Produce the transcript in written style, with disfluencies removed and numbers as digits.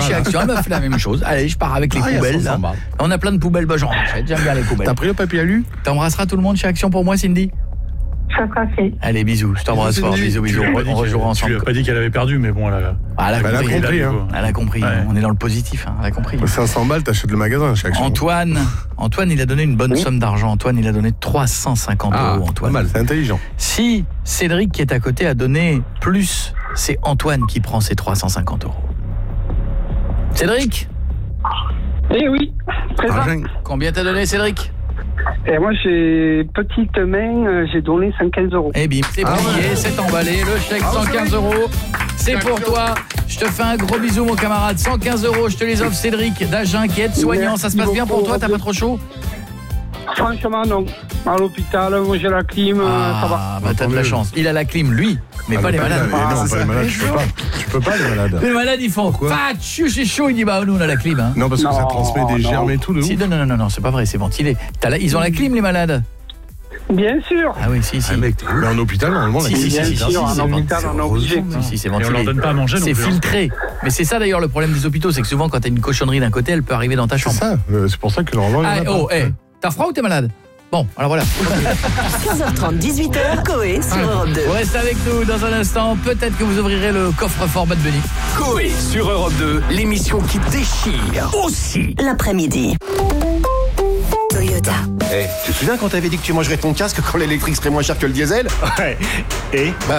chez Action, elle m'a fait la même chose. Allez, je pars avec les poubelles. Là. On a plein de poubelles, j'en rachète, j'aime bien les poubelles. T'as pris le papier alu? T'embrasseras tout le monde chez Action pour moi, Cindy? Ça sera fait. Allez, bisous, je t'embrasse fort, bisous. On rejouera ensemble. Tu lui as pas dit qu'elle avait perdu, mais bon, elle a compris, on est dans le positif, elle a compris. 500 balles, t'achètes le magasin chez Action. Antoine, il a donné une bonne somme d'argent. Antoine, il a donné 350 €, Antoine. Pas mal, c'est intelligent. Si Cédric, qui est à côté, a donné plus, c'est Antoine qui prend ses 350 €. Cédric? Eh oui, présent. Combien t'as donné, Cédric? Et moi, j'ai petite main, j'ai donné 115 €. Eh bien, c'est plié, c'est emballé, le chèque 115 €, c'est pour toi. Je te fais un gros bisou, mon camarade. 115 €, je te les offre, Cédric d'Agen, qui est soignant. Ça se passe bien pour toi, t'as pas trop chaud? Franchement, non. À l'hôpital, moi j'ai la clim, ça va. Ah, bah t'as de la chance. Il a la clim, lui, mais pas les malades. Non, pas les malades, tu peux pas les malades. Les malades, ils font quoi? C'est chaud, il dit bah nous on a la clim. Hein. Non, parce que ça transmet des germes et tout de ouf. Non, c'est pas vrai, c'est ventilé. Ils ont la clim, les malades? Bien sûr. Ah oui, si. Mec, mais en hôpital, normalement, la clim, c'est ventilé. On leur donne pas à manger, c'est filtré. Mais c'est ça d'ailleurs le problème des hôpitaux, c'est que souvent quand t'as une cochonnerie d'un côté, elle peut arriver dans ta chambre. C'est ça, c'est pour ça que normalement. T'as froid ou t'es malade? Bon, alors voilà. 15h30, 18h, Coé sur Europe 2. Vous restez avec nous dans un instant. Peut-être que vous ouvrirez le coffre-fort Bad Bunny. Coé sur Europe 2, l'émission qui déchire aussi l'après-midi. Toyota. Tu te souviens quand t'avais dit que tu mangerais ton casque quand l'électrique serait moins cher que le diesel? Ouais. Et